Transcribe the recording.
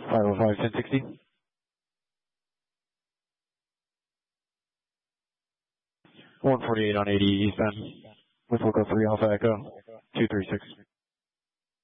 505, 1060. 148 on 80 eastbound with Wilco 3 Alpha Echo 236.